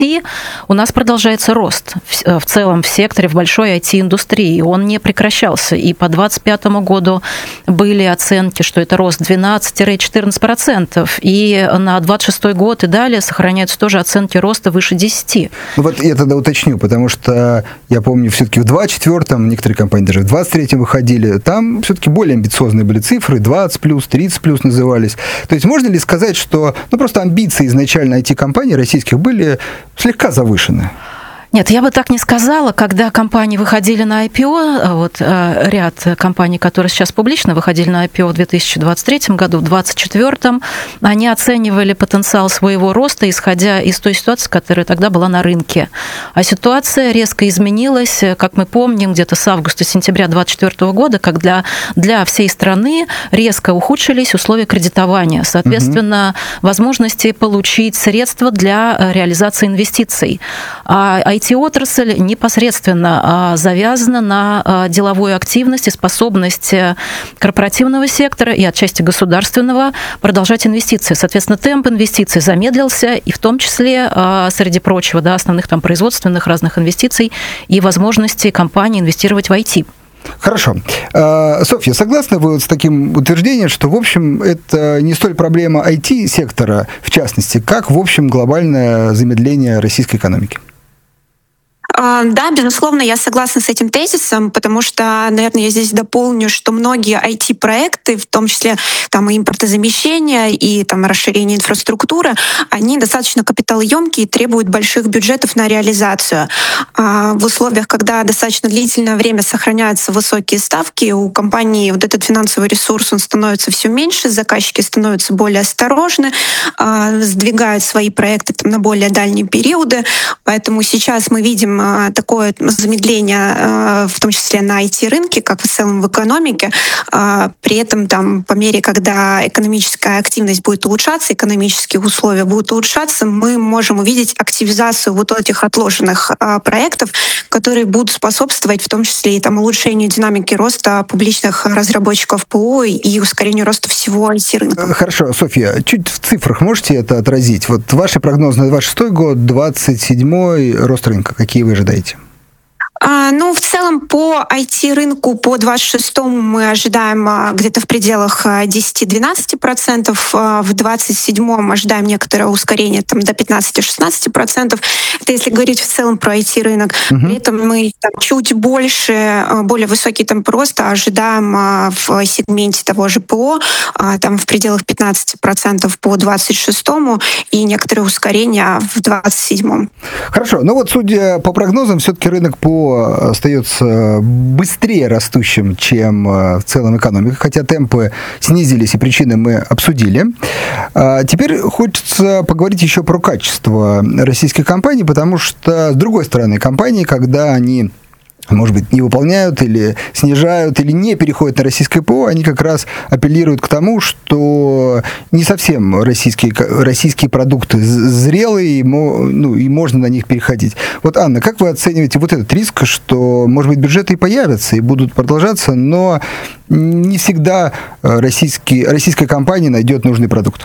у нас продолжается рост в целом в секторе, в большой IT-индустрии. Он не прекращался. И по 2025 году были оценки, что это рост 12-14%. И на 2026 год и далее сохраняются тоже оценки роста выше 10%. Ну вот я тогда уточню, потому что я помню, все-таки в 2024-м, некоторые компании даже в 2023-м выходили, там все-таки более амбициозные были цифры, 20+, 30+ назывались. То есть можно ли сказать, что просто амбиции изначально IT-компаний российских были слегка завышены? Нет, я бы так не сказала. Когда компании выходили на IPO, вот ряд компаний, которые сейчас публично выходили на IPO в 2023 году, в 2024, они оценивали потенциал своего роста, исходя из той ситуации, которая тогда была на рынке. А ситуация резко изменилась, как мы помним, где-то с августа-сентября 2024 года, когда для всей страны резко ухудшились условия кредитования. Соответственно, возможности получить средства для реализации инвестиций. IT-отрасль непосредственно завязана на деловую активность и способность корпоративного сектора и отчасти государственного продолжать инвестиции. Соответственно, темп инвестиций замедлился, и в том числе, среди прочего, основных производственных разных инвестиций и возможности компании инвестировать в IT. Хорошо. Софья, согласны вы с таким утверждением, что, в общем, это не столь проблема IT-сектора, в частности, как, в общем, глобальное замедление российской экономики? Да, безусловно, я согласна с этим тезисом, потому что, наверное, я здесь дополню, что многие IT-проекты, в том числе и импортозамещение, и расширение инфраструктуры, они достаточно капиталоемкие и требуют больших бюджетов на реализацию. В условиях, когда достаточно длительное время сохраняются высокие ставки, у компании вот этот финансовый ресурс, он становится все меньше, заказчики становятся более осторожны, сдвигают свои проекты на более дальние периоды, поэтому сейчас мы видим такое замедление, в том числе на IT-рынке, как в целом в экономике. При этом по мере, когда экономическая активность будет улучшаться, экономические условия будут улучшаться, мы можем увидеть активизацию вот этих отложенных проектов, которые будут способствовать в том числе и улучшению динамики роста публичных разработчиков ПО и ускорению роста всего IT-рынка. Хорошо, Софья, чуть в цифрах можете это отразить? Вот ваши прогнозы на 2026 год, 2027 рост рынка, какие вы ожидаете? В целом по IT-рынку по 26-му мы ожидаем где-то в пределах 10-12%. В 27-м ожидаем некоторое ускорение до 15-16%. Это если говорить в целом про IT-рынок. При этом мы чуть больше, более высокий темп роста ожидаем в сегменте того же ПО, в пределах 15% по 26-му и некоторое ускорение в 27-м. Хорошо. Судя по прогнозам, все-таки рынок ПО остается быстрее растущим, чем в целом экономика, хотя темпы снизились, и причины мы обсудили. Теперь хочется поговорить еще про качество российских компаний, потому что, с другой стороны, компании, когда они, может быть, не выполняют или снижают, или не переходят на российское ПО, они как раз апеллируют к тому, что не совсем российские продукты зрелые, и можно на них переходить. Вот, Анна, как вы оцениваете вот этот риск, что, может быть, бюджеты и появятся, и будут продолжаться, но не всегда российская компания найдет нужный продукт?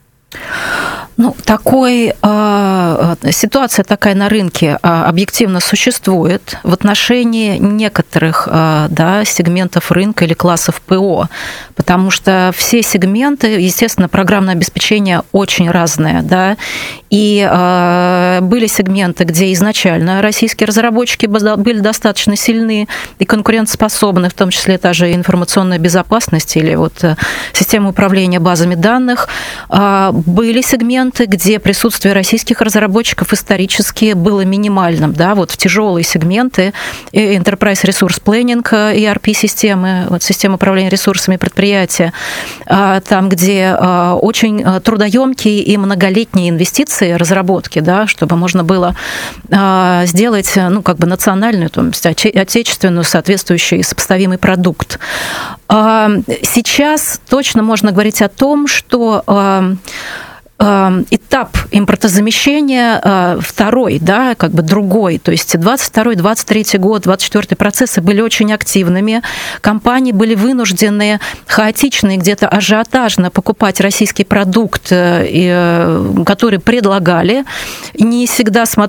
Ситуация такая на рынке объективно существует в отношении некоторых сегментов рынка или классов ПО, потому что все сегменты, естественно, программное обеспечение очень разное, и были сегменты, где изначально российские разработчики были достаточно сильны и конкурентоспособны, в том числе та же информационная безопасность или система управления базами данных. Были сегменты, где присутствие российских разработчиков исторически было минимальным, в тяжелые сегменты, Enterprise Resource Planning, ERP-системы, система управления ресурсами предприятия, там, где очень трудоемкие и многолетние инвестиции, разработки, чтобы можно было сделать, национальную, отечественную, соответствующий, сопоставимый продукт. Сейчас точно можно говорить о том, что этап импортозамещения второй, да, как бы другой. То есть 22-й, 23-й год, 24-й процессы были очень активными. Компании были вынуждены хаотично и где-то ажиотажно покупать российский продукт, который предлагали, не всегда